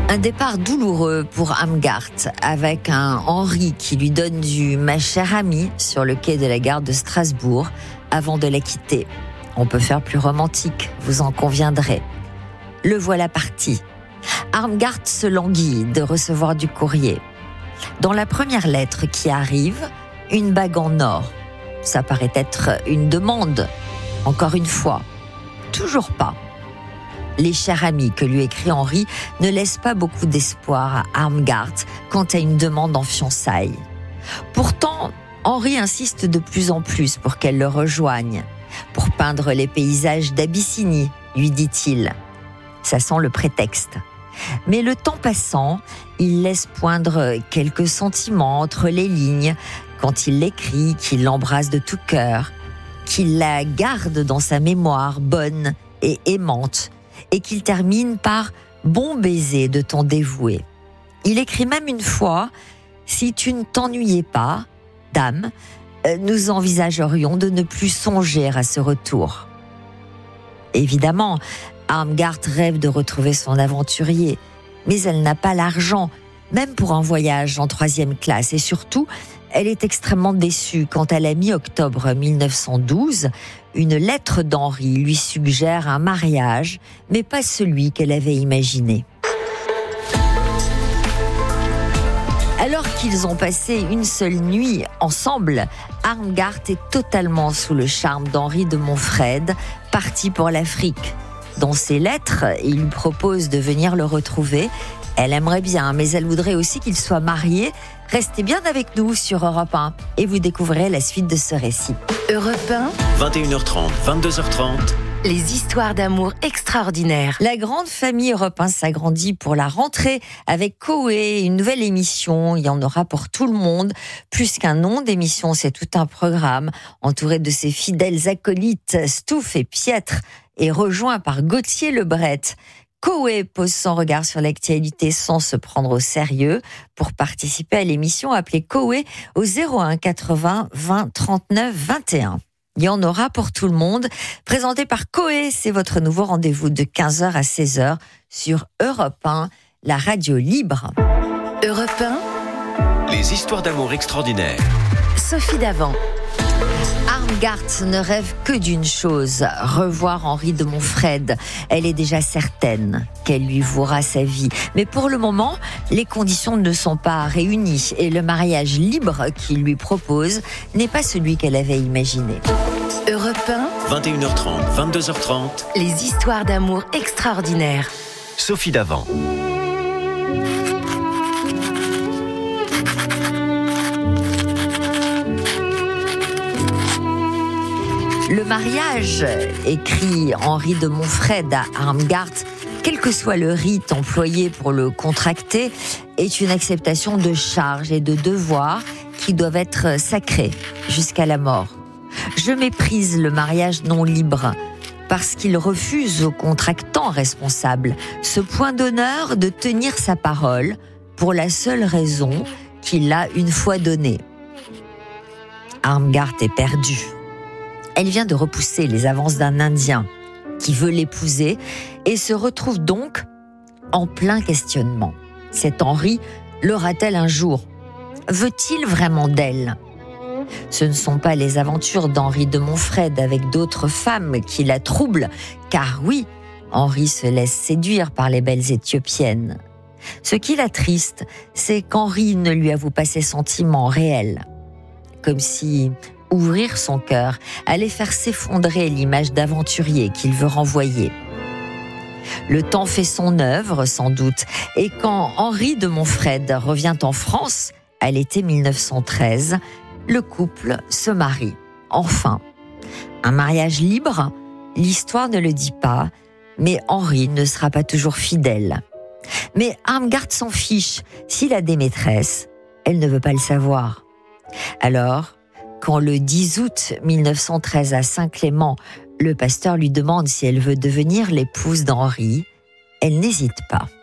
Un départ douloureux pour Armgard, avec un Henri qui lui donne du « ma chère amie » sur le quai de la gare de Strasbourg avant de la quitter. On peut faire plus romantique, vous en conviendrez. Le voilà parti. Armgard se languit de recevoir du courrier. Dans la première lettre qui arrive, une bague en or. Ça paraît être une demande. Encore une fois, toujours pas. Les chers amis que lui écrit Henri ne laissent pas beaucoup d'espoir à Armgard quant à une demande en fiançailles. Pourtant, Henri insiste de plus en plus pour qu'elle le rejoigne, pour peindre les paysages d'Abyssinie, lui dit-il. Ça sent le prétexte. Mais le temps passant, il laisse poindre quelques sentiments entre les lignes quand il l'écrit, qu'il l'embrasse de tout cœur, qu'il la garde dans sa mémoire bonne et aimante, et qu'il termine par « bon baiser de ton dévoué ». Il écrit même une fois « Si tu ne t'ennuyais pas, dame, nous envisagerions de ne plus songer à ce retour ». Évidemment, Armgard rêve de retrouver son aventurier, mais elle n'a pas l'argent, même pour un voyage en 3e classe. Et surtout, elle est extrêmement déçue quand à la mi-octobre 1912, une lettre d'Henri lui suggère un mariage, mais pas celui qu'elle avait imaginé. Alors qu'ils ont passé une seule nuit ensemble, Armgard est totalement sous le charme d'Henri de Montfred, parti pour l'Afrique. Dans ses lettres, il lui propose de venir le retrouver. Elle aimerait bien, mais elle voudrait aussi qu'il soit marié. Restez bien avec nous sur Europe 1 et vous découvrirez la suite de ce récit. Europe 1, 21h30, 22h30. les histoires d'amour extraordinaires. La grande famille Europe 1 s'agrandit pour la rentrée avec Koé, une nouvelle émission. Il y en aura pour tout le monde. Plus qu'un nom d'émission, c'est tout un programme entouré de ses fidèles acolytes Stouff et Pietre et rejoint par Gauthier Lebret. Koé pose son regard sur l'actualité sans se prendre au sérieux. Pour participer à l'émission, appelez Koé au 01 80 20 39 21. Il y en aura pour tout le monde. Présenté par Koé, c'est votre nouveau rendez-vous de 15h à 16h sur Europe 1, la radio libre. Europe 1, Les histoires d'amour extraordinaires. Sophie Davant. Armgard ne rêve que d'une chose, revoir Henri de Montfred. Elle est déjà certaine qu'elle lui vouera sa vie. Mais pour le moment, les conditions ne sont pas réunies et le mariage libre qu'il lui propose n'est pas celui qu'elle avait imaginé. Europe 1, 21h30, 22h30. les histoires d'amour extraordinaires. Sophie Davant. Le mariage, écrit Henri de Montfred à Armgard, quel que soit le rite employé pour le contracter, est une acceptation de charges et de devoirs qui doivent être sacrés jusqu'à la mort. Je méprise le mariage non libre parce qu'il refuse au contractant responsable ce point d'honneur de tenir sa parole pour la seule raison qu'il l'a une fois donnée. Armgard est perdue. Elle vient de repousser les avances d'un Indien qui veut l'épouser et se retrouve donc en plein questionnement. Cet Henri l'aura-t-elle un jour ? Veut-il vraiment d'elle ? Ce ne sont pas les aventures d'Henri de Montfred avec d'autres femmes qui la troublent, car oui, Henri se laisse séduire par les belles Éthiopiennes. Ce qui l'attriste, c'est qu'Henri ne lui avoue pas ses sentiments réels. Comme si ouvrir son cœur allait faire s'effondrer l'image d'aventurier qu'il veut renvoyer. Le temps fait son œuvre, sans doute, et quand Henri de Montfred revient en France, à l'été 1913, le couple se marie. Enfin, un mariage libre, l'histoire ne le dit pas, mais Henri ne sera pas toujours fidèle. Mais Armgard s'en fiche. S'il a des maîtresses, elle ne veut pas le savoir. Alors, quand le 10 août 1913 à Saint-Clément, le pasteur lui demande si elle veut devenir l'épouse d'Henri, elle n'hésite pas.